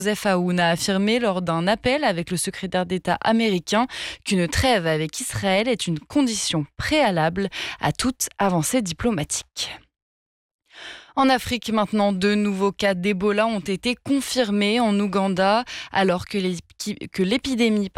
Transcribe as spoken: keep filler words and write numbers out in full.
Joseph Aoun a affirmé lors d'un appel avec le secrétaire d'État américain qu'une trêve avec Israël est une condition préalable à toute avancée diplomatique. En Afrique, maintenant, deux nouveaux cas d'Ebola ont été confirmés en Ouganda, alors que l'épidémie